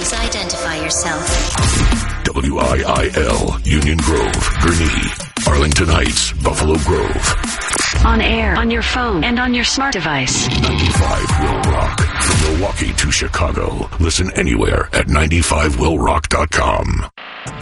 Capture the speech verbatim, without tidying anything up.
Please identify yourself. W I I L, Union Grove, Gurnee, Arlington Heights, Buffalo Grove. On air, on your phone, and on your smart device. ninety-five Will Rock. From Milwaukee to Chicago. Listen anywhere at ninety-five will rock dot com.